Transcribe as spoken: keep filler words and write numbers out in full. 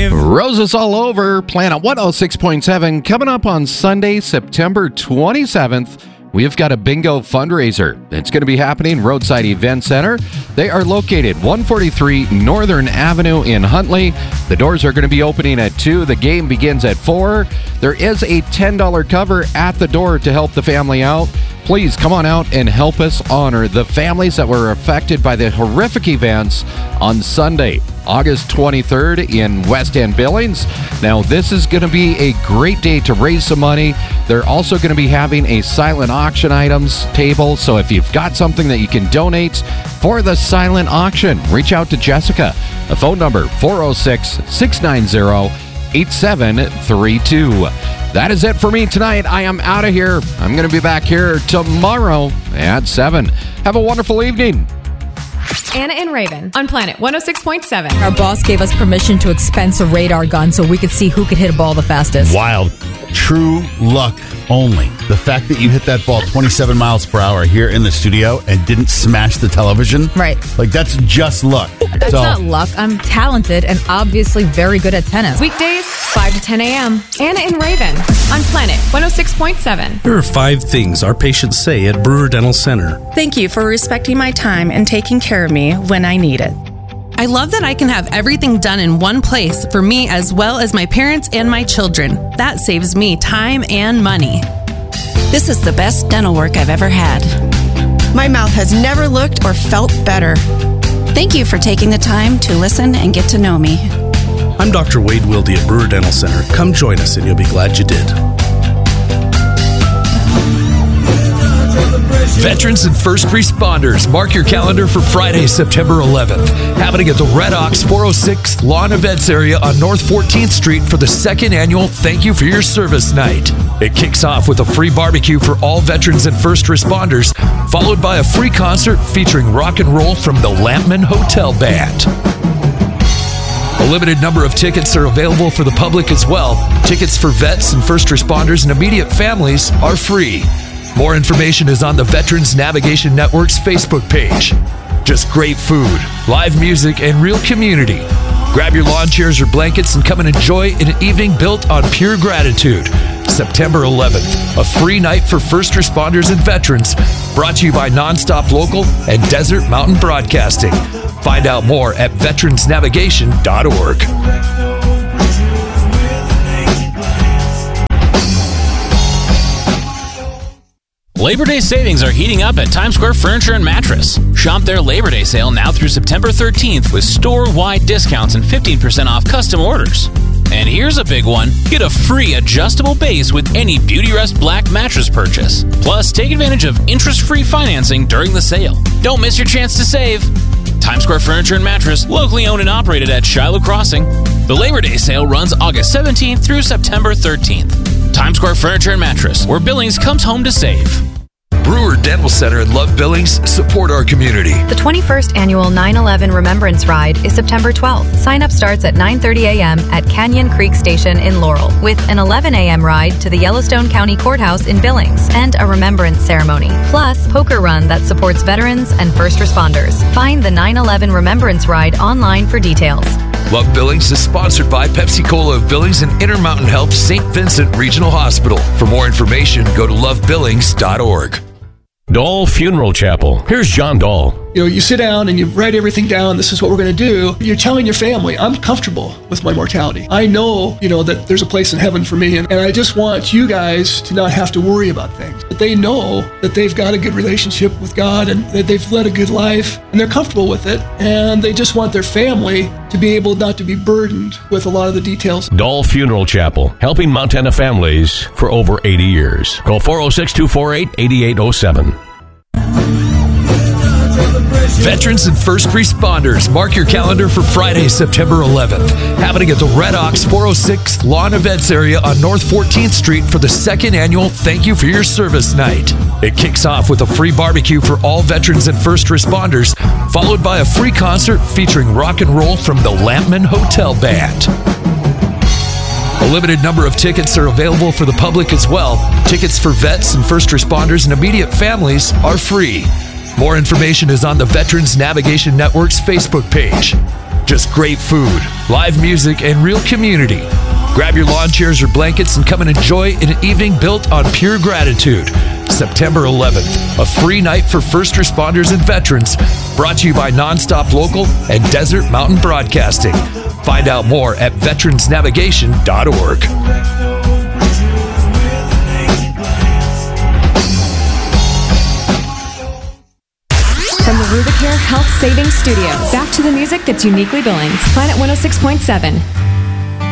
five. Roses all over. Planet one oh six point seven. Coming up on Sunday, September twenty-seventh. We've got a bingo fundraiser. It's going to be happening Roadside Event Center. They are located one forty-three Northern Avenue in Huntley. The doors are going to be opening at two. The game begins at four. There is a ten dollars cover at the door to help the family out. Please come on out and help us honor the families that were affected by the horrific events on Sunday, August twenty-third in West End Billings. Now, this is going to be a great day to raise some money. They're also going to be having a silent auction items table. So if you've got something that you can donate for the silent auction, reach out to Jessica. A phone number, four oh six, six nine zero, eight seven three two. That is it for me tonight. I am out of here. I'm going to be back here tomorrow at seven. Have a wonderful evening. Anna and Raven on Planet one oh six point seven. Our boss gave us permission to expense a radar gun so we could see who could hit a ball the fastest. Wild. True luck only. The fact that you hit that ball twenty-seven miles per hour here in the studio and didn't smash the television. Right. Like, that's just luck. That's so, not luck. I'm talented and obviously very good at tennis. Weekdays, five to ten a.m. Anna and Raven on Planet one oh six point seven. Here are five things our patients say at Brewer Dental Center. Thank you for respecting my time and taking care of me when I need it. I love that I can have everything done in one place for me as well as my parents and my children. That saves me time and money. This is the best dental work I've ever had. My mouth has never looked or felt better. Thank you for taking the time to listen and get to know me. I'm Doctor Wade Wilde at Brewer Dental Center. Come join us and you'll be glad you did. Veterans and first responders, mark your calendar for Friday, September eleventh. Happening at the Red Ox four oh six Lawn Events area on North fourteenth Street for the second annual Thank You for Your Service Night. It kicks off with a free barbecue for all veterans and first responders, followed by a free concert featuring rock and roll from the Lampman Hotel Band. A limited number of tickets are available for the public as well. Tickets for vets and first responders and immediate families are free. More information is on the Veterans Navigation Network's Facebook page. Just great food, live music, and real community. Grab your lawn chairs or blankets and come and enjoy an evening built on pure gratitude. September eleventh, a free night for first responders and veterans, brought to you by Nonstop Local and Desert Mountain Broadcasting. Find out more at veterans navigation dot org. Labor Day savings are heating up at Times Square Furniture and Mattress. Shop their Labor Day sale now through September thirteenth with store-wide discounts and fifteen percent off custom orders. And here's a big one. Get a free adjustable base with any Beautyrest Black mattress purchase. Plus, take advantage of interest-free financing during the sale. Don't miss your chance to save. Times Square Furniture and Mattress, locally owned and operated at Shiloh Crossing. The Labor Day sale runs August seventeenth through September thirteenth. Times Square Furniture and Mattress, where Billings comes home to save. Brewer Dental Center and Love Billings support our community. The twenty-first Annual nine eleven Remembrance Ride is September twelfth. Sign-up starts at nine thirty a.m. at Canyon Creek Station in Laurel, with an eleven a.m. ride to the Yellowstone County Courthouse in Billings and a remembrance ceremony. Plus, poker run that supports veterans and first responders. Find the nine eleven Remembrance Ride online for details. Love Billings is sponsored by Pepsi Cola of Billings and Intermountain Health Saint Vincent Regional Hospital. For more information, go to love billings dot org. Dahl Funeral Chapel. Here's John Dahl. You know, you sit down and you write everything down. This is what we're going to do. You're telling your family, I'm comfortable with my mortality. I know, you know, that there's a place in heaven for me. And, and I just want you guys to not have to worry about things. That they know that they've got a good relationship with God and that they've led a good life and they're comfortable with it. And they just want their family to be able not to be burdened with a lot of the details. Dahl Funeral Chapel, helping Montana families for over eighty years. Call four oh six, two four eight, eight eight oh seven. Veterans and first responders, mark your calendar for Friday, September eleventh. Happening at the Red Ox four oh six Lawn Events area on North fourteenth Street for the second annual Thank You for Your Service Night. It kicks off with a free barbecue for all veterans and first responders, followed by a free concert featuring rock and roll from the Lampman Hotel Band. A limited number of tickets are available for the public as well. Tickets for vets and first responders and immediate families are free. More information is on the Veterans Navigation Network's Facebook page. just great food, live music, and real community. Grab your lawn chairs or blankets and come and enjoy an evening built on pure gratitude. September eleventh, a free night for first responders and veterans, brought to you by Nonstop Local and Desert Mountain Broadcasting. Find out more at veterans navigation dot org. From the Rubicare Health Savings Studios, back to the music that's uniquely Billings. Planet one oh six point seven.